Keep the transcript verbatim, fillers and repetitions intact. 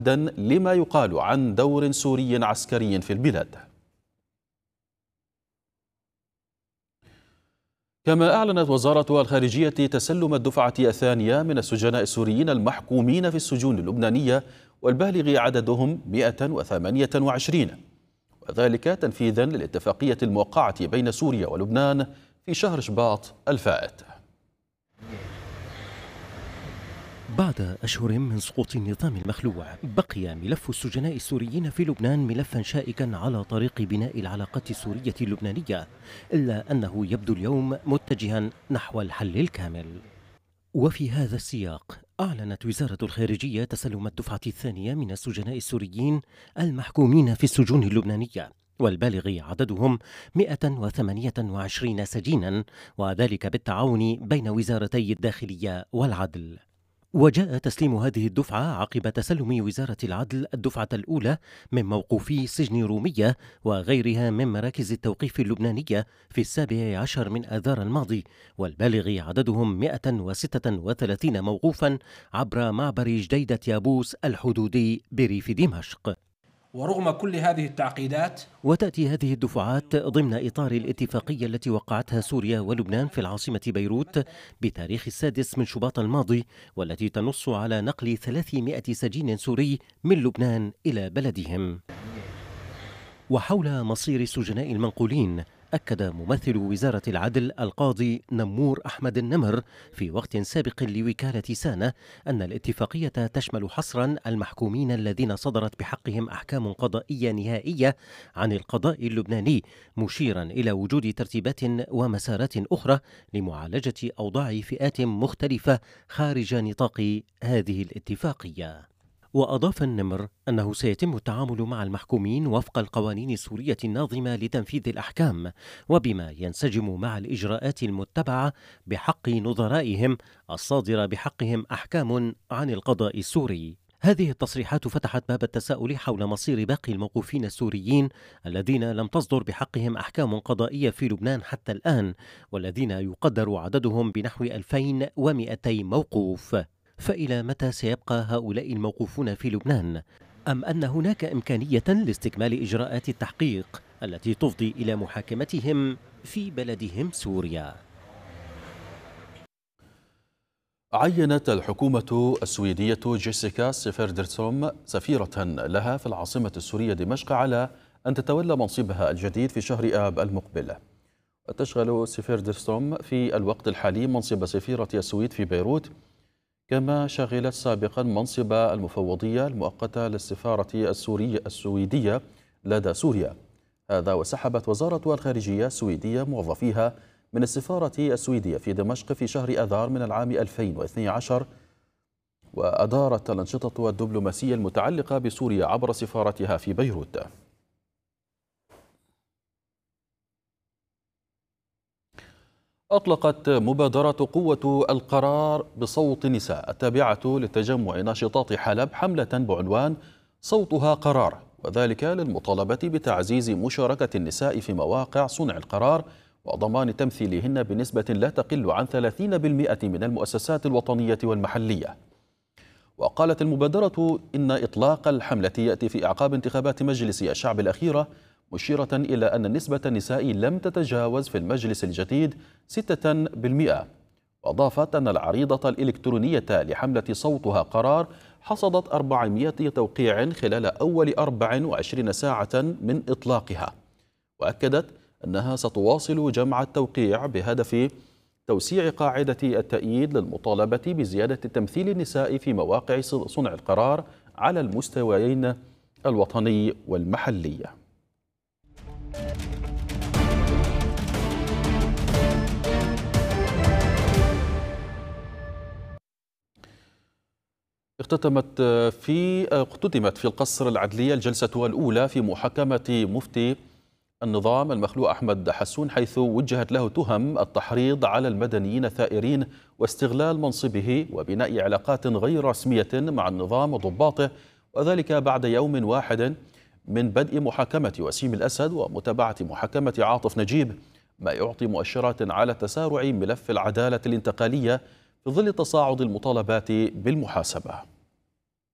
لما يقال عن دور سوري عسكري في البلاد. كما أعلنت وزارة الخارجية تسلم الدفعة الثانية من السجناء السوريين المحكومين في السجون اللبنانية والبالغ عددهم مئة وثمانية وعشرين، وذلك تنفيذا للاتفاقية الموقعة بين سوريا ولبنان في شهر شباط الفائت. بعد أشهر من سقوط النظام المخلوع، بقي ملف السجناء السوريين في لبنان ملفا شائكا على طريق بناء العلاقات السورية اللبنانية، إلا أنه يبدو اليوم متجها نحو الحل الكامل. وفي هذا السياق أعلنت وزارة الخارجية تسلم الدفعة الثانية من السجناء السوريين المحكومين في السجون اللبنانية والبالغ عددهم مئة وثمانية وعشرين سجينا، وذلك بالتعاون بين وزارتي الداخلية والعدل. وجاء تسليم هذه الدفعة عقب تسلم وزارة العدل الدفعة الأولى من موقوفي سجن رومية وغيرها من مراكز التوقيف اللبنانية في السابع عشر من آذار الماضي، والبالغ عددهم مئة وستة وثلاثين موقوفا عبر معبر جديدة يابوس الحدودي بريف دمشق. ورغم كل هذه التعقيدات، وتأتي هذه الدفعات ضمن إطار الاتفاقية التي وقعتها سوريا ولبنان في العاصمة بيروت بتاريخ السادس من شباط الماضي، والتي تنص على نقل ثلاثمائة سجين سوري من لبنان إلى بلدهم. وحول مصير السجناء المنقولين، أكد ممثل وزارة العدل القاضي نمور أحمد النمر في وقت سابق لوكالة سانة أن الاتفاقية تشمل حصرا المحكومين الذين صدرت بحقهم أحكام قضائية نهائية عن القضاء اللبناني، مشيرا إلى وجود ترتيبات ومسارات أخرى لمعالجة أوضاع فئات مختلفة خارج نطاق هذه الاتفاقية. وأضاف النمر أنه سيتم التعامل مع المحكومين وفق القوانين السورية الناظمة لتنفيذ الأحكام، وبما ينسجم مع الإجراءات المتبعة بحق نظرائهم الصادرة بحقهم أحكام عن القضاء السوري. هذه التصريحات فتحت باب التساؤل حول مصير باقي الموقوفين السوريين الذين لم تصدر بحقهم أحكام قضائية في لبنان حتى الآن، والذين يقدر عددهم بنحو ألفين ومئتي موقوف. فإلى متى سيبقى هؤلاء الموقوفون في لبنان؟ أم أن هناك إمكانية لاستكمال إجراءات التحقيق التي تفضي إلى محاكمتهم في بلدهم سوريا؟ عينت الحكومة السويدية جيسيكا سيفردرسوم سفيرة لها في العاصمة السورية دمشق على أن تتولى منصبها الجديد في شهر آب المقبل. وتشغل سيفردرسوم في الوقت الحالي منصب سفيرة السويد في بيروت، كما شغلت سابقا منصب المفوضية المؤقتة للسفارة السورية السويدية لدى سوريا. هذا وسحبت وزارة الخارجية السويدية موظفيها من السفارة السويدية في دمشق في شهر آذار من العام ألفين واثني عشر، وأدارت الأنشطة الدبلوماسية المتعلقة بسوريا عبر سفارتها في بيروت. أطلقت مبادرة قوة القرار بصوت النساء التابعة لتجمع ناشطات حلب حملة بعنوان صوتها قرار، وذلك للمطالبة بتعزيز مشاركة النساء في مواقع صنع القرار وضمان تمثيلهن بنسبة لا تقل عن ثلاثين بالمئة من المؤسسات الوطنية والمحلية. وقالت المبادرة إن إطلاق الحملة يأتي في أعقاب انتخابات مجلس الشعب الأخيرة، مشيرة إلى أن نسبة النساء لم تتجاوز في المجلس الجديد ستة بالمئة. وأضافت أن العريضة الإلكترونية لحملة صوتها قرار حصدت أربعمائة توقيع خلال أول أربع وعشرين ساعة من إطلاقها، وأكدت أنها ستواصل جمع التوقيع بهدف توسيع قاعدة التأييد للمطالبة بزيادة تمثيل النساء في مواقع صنع القرار على المستويين الوطني والمحلي. اختتمت في اختتمت في القصر العدلي الجلسة الأولى في محاكمة مفتي النظام المخلوع أحمد حسون، حيث وجهت له تهم التحريض على المدنيين الثائرين واستغلال منصبه وبناء علاقات غير رسمية مع النظام وضباطه، وذلك بعد يوم واحد من بدء محاكمة وسيم الأسد ومتابعة محاكمة عاطف نجيب، ما يعطي مؤشرات على تسارع ملف العدالة الانتقالية في ظل تصاعد المطالبات بالمحاسبة.